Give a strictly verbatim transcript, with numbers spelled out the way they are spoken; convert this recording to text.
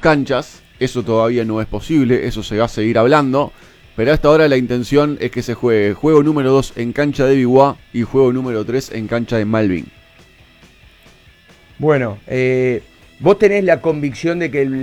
canchas. Eso todavía no es posible, eso se va a seguir hablando. Pero hasta ahora la intención es que se juegue juego número dos en cancha de Biwa y juego número tres en cancha de Malvin. Bueno, eh, vos tenés la convicción de que el